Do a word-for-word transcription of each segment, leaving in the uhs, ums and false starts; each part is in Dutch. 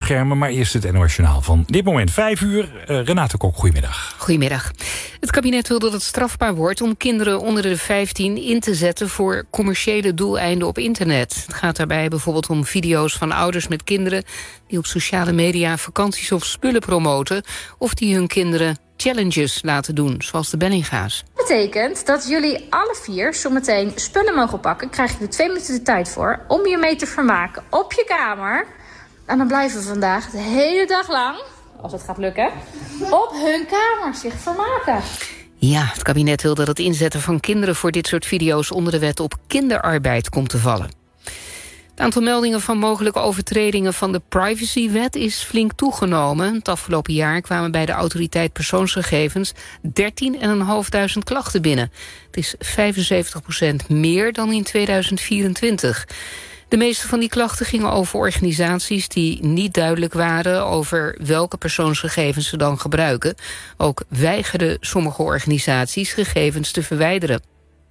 schermen. Maar eerst het N O S Journaal van dit moment vijf uur. Uh, Renate Kok, goedemiddag. Goedemiddag. Het kabinet wil dat het strafbaar wordt om kinderen onder de vijftien in te zetten voor commerciële doeleinden op internet. Het gaat daarbij bijvoorbeeld om video's van ouders met kinderen die op sociale media vakanties of spullen promoten, of die hun kinderen challenges laten doen, zoals de Bellinga's. Dat betekent dat jullie alle vier zometeen spullen mogen pakken. Krijg je er twee minuten de tijd voor om je mee te vermaken op je kamer. En dan blijven we vandaag de hele dag lang, als het gaat lukken, op hun kamer zich vermaken. Ja, het kabinet wil dat het inzetten van kinderen voor dit soort video's onder de wet op kinderarbeid komt te vallen. Het aantal meldingen van mogelijke overtredingen van de privacywet is flink toegenomen. Het afgelopen jaar kwamen bij de autoriteit persoonsgegevens dertienduizend vijfhonderd klachten binnen. Het is vijfenzeventig procent meer dan in tweeduizend vierentwintig. De meeste van die klachten gingen over organisaties die niet duidelijk waren over welke persoonsgegevens ze dan gebruiken. Ook weigerden sommige organisaties gegevens te verwijderen.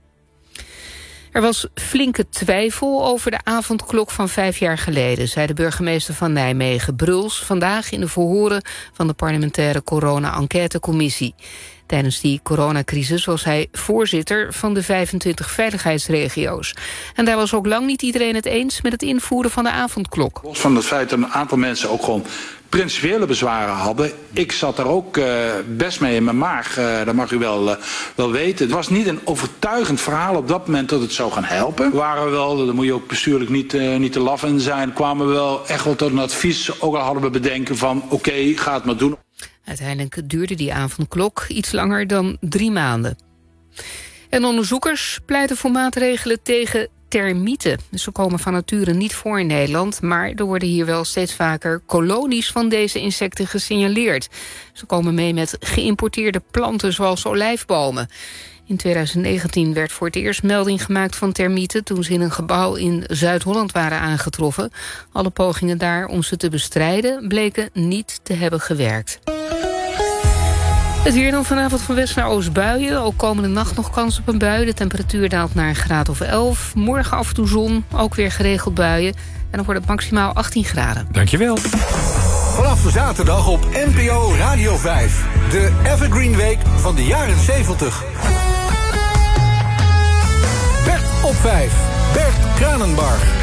Er was flinke twijfel over de avondklok van vijf jaar geleden, zei de burgemeester van Nijmegen, Bruls, vandaag in de verhoren van de parlementaire corona-enquêtecommissie. Tijdens die coronacrisis was hij voorzitter van de vijfentwintig veiligheidsregio's. En daar was ook lang niet iedereen het eens met het invoeren van de avondklok. Los van het feit dat een aantal mensen ook gewoon principiële bezwaren hadden. Ik zat daar ook uh, best mee in mijn maag, uh, dat mag u wel, uh, wel weten. Het was niet een overtuigend verhaal op dat moment dat het zou gaan helpen. Waren we wel, daar moet je ook bestuurlijk niet, uh, niet te laf in zijn, kwamen we wel echt wel tot een advies. Ook al hadden we bedenken van oké, okay, ga het maar doen. Uiteindelijk duurde die avondklok iets langer dan drie maanden. En onderzoekers pleiten voor maatregelen tegen termieten. Ze komen van nature niet voor in Nederland, maar er worden hier wel steeds vaker kolonies van deze insecten gesignaleerd. Ze komen mee met geïmporteerde planten zoals olijfbomen. In tweeduizend negentien werd voor het eerst melding gemaakt van termieten toen ze in een gebouw in Zuid-Holland waren aangetroffen. Alle pogingen daar om ze te bestrijden bleken niet te hebben gewerkt. Het weer dan vanavond van west naar oost buien. Ook komende nacht nog kans op een bui. De temperatuur daalt naar een graad of elf. Morgen af en toe zon, ook weer geregeld buien. En dan wordt het maximaal achttien graden. Dankjewel. Vanaf de zaterdag op N P O Radio vijf. De Evergreen Week van de jaren zeventig. Bert op vijf. Bert Kranenbarg.